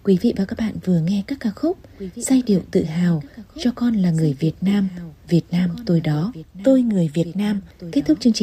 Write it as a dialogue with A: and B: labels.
A: Quý vị và các bạn vừa nghe các ca khúc giai điệu tự hào Cho con là người Việt Nam, Việt Nam tôi đó, tôi người Việt Nam. Kết thúc chương trình